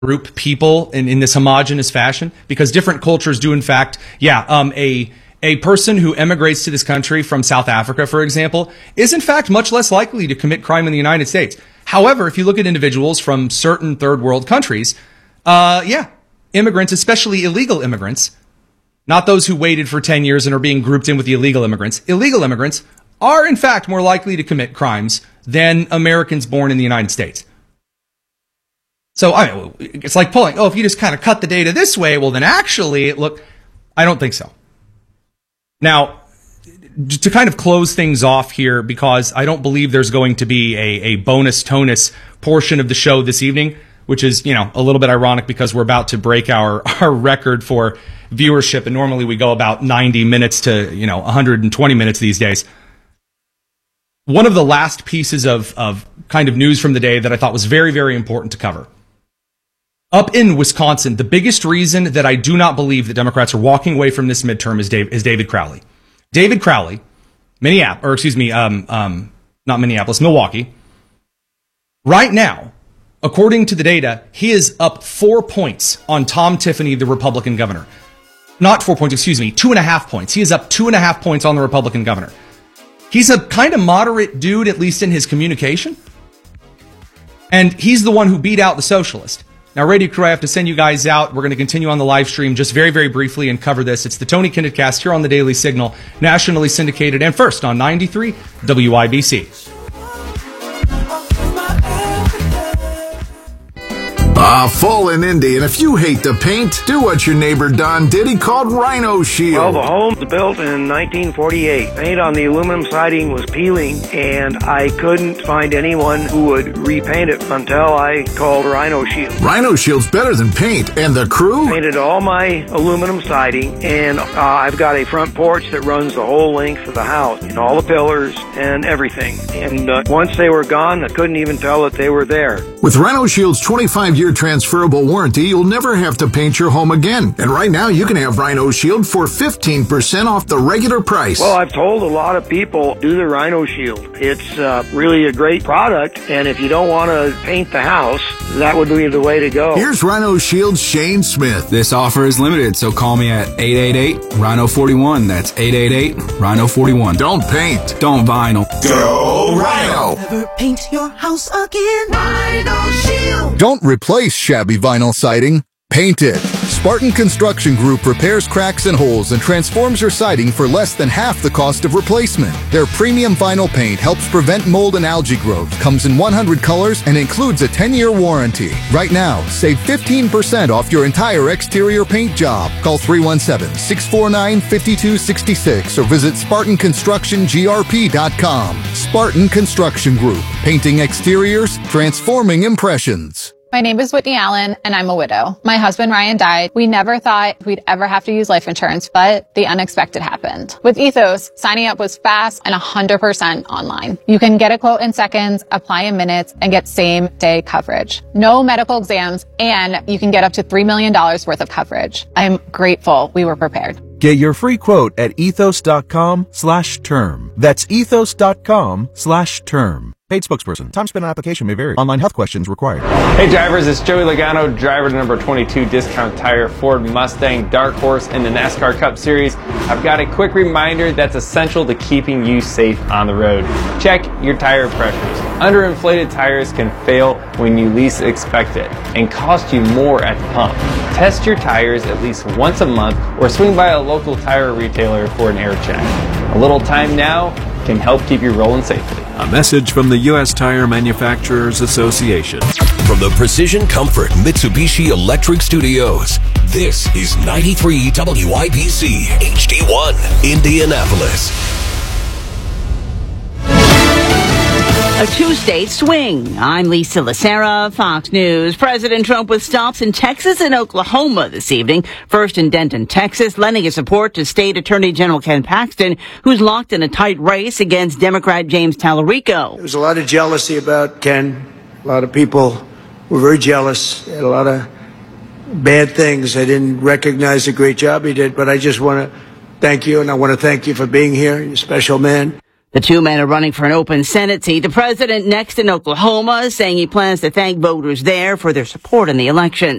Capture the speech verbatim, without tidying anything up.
group people in, in this homogenous fashion, because different cultures do, in fact, yeah, um, a a person who emigrates to this country from South Africa, for example, is in fact much less likely to commit crime in the United States. However, if you look at individuals from certain third world countries, uh, yeah, immigrants, especially illegal immigrants, not those who waited for ten years and are being grouped in with the illegal immigrants, illegal immigrants are in fact more likely to commit crimes than Americans born in the United States. So I mean, it's like pulling, oh, if you just kind of cut the data this way, well, then actually, look, I don't think so. Now, to kind of close things off here, because I don't believe there's going to be a, a bonus tonus portion of the show this evening, which is, you know, a little bit ironic because we're about to break our, our record for viewership. And normally we go about ninety minutes to, you know, one hundred twenty minutes these days. One of the last pieces of, of kind of news from the day that I thought was very, very important to cover. Up in Wisconsin, the biggest reason that I do not believe that Democrats are walking away from this midterm is, Dave, is David Crowley. David Crowley, Minneapolis, or excuse me, um, um, not Minneapolis, Milwaukee. Right now, according to the data, he is up four points on Tom Tiffany, the Republican governor. Not four points, excuse me, two and a half points. He is up two and a half points on the Republican governor. He's a kind of moderate dude, at least in his communication. And he's the one who beat out the socialist. Now, Radio Crew, I have to send you guys out. We're going to continue on the live stream just very, very briefly and cover this. It's the Tony Kinnett Cast here on the Daily Signal, nationally syndicated and first on ninety-three W I B C. Ah, fall in Indy, and if you hate the paint, do what your neighbor Don did. He called Rhino Shield. Well, the home was built in nineteen forty-eight. Paint on the aluminum siding was peeling, and I couldn't find anyone who would repaint it until I called Rhino Shield. Rhino Shield's better than paint, and the crew? Painted all my aluminum siding, and uh, I've got a front porch that runs the whole length of the house, and all the pillars and everything. And uh, once they were gone, I couldn't even tell that they were there. With Rhino Shield's twenty-five year transferable warranty, you'll never have to paint your home again. And right now, you can have Rhino Shield for fifteen percent off the regular price. Well, I've told a lot of people, do the Rhino Shield. It's uh, really a great product, and if you don't want to paint the house, that would be the way to go. Here's Rhino Shield's Shane Smith. This offer is limited, so call me at eight eight eight, Rhino forty-one. That's eight eight eight, Rhino forty-one. Don't paint. Don't vinyl. Go Rhino. Never paint your house again. Rhino Shield. Don't replace shabby vinyl siding, paint it. Spartan Construction Group repairs cracks and holes and transforms your siding for less than half the cost of replacement. Their premium vinyl paint helps prevent mold and algae growth, comes in one hundred colors, and includes a ten year warranty. Right now, save fifteen percent off your entire exterior paint job. Call three one seven, six four nine, five two six six or visit Spartan Construction G R P dot com. Spartan Construction Group, painting exteriors, transforming impressions. My name is Whitney Allen, and I'm a widow. My husband, Ryan, died. We never thought we'd ever have to use life insurance, but the unexpected happened. With Ethos, signing up was fast and one hundred percent online. You can get a quote in seconds, apply in minutes, and get same-day coverage. No medical exams, and you can get up to three million dollars worth of coverage. I'm grateful we were prepared. Get your free quote at ethos.com slash term. That's ethos.com slash term. Paid spokesperson. Time spent on application may vary. Online health questions required. Hey drivers, it's Joey Logano, driver to number twenty-two Discount Tire Ford Mustang Dark Horse in the NASCAR Cup Series. I've got a quick reminder that's essential to keeping you safe on the road. Check your tire pressures. Underinflated tires can fail when you least expect it and cost you more at the pump. Test your tires at least once a month or swing by a local tire retailer for an air check. A little time now can help keep you rolling safely. A message from the U S Tire Manufacturers Association. From the Precision Comfort Mitsubishi Electric Studios, this is ninety-three W I B C H D one, Indianapolis. A two-state swing. I'm Lisa Lacera, Fox News. President Trump with stops in Texas and Oklahoma this evening. First in Denton, Texas, lending his support to State Attorney General Ken Paxton, who's locked in a tight race against Democrat James Tallarico. There was a lot of jealousy about Ken. A lot of people were very jealous. Had a lot of bad things. I didn't recognize the great job he did, but I just want to thank you, and I want to thank you for being here. You're a special man. The two men are running for an open Senate seat. The president next in Oklahoma saying he plans to thank voters there for their support in the election.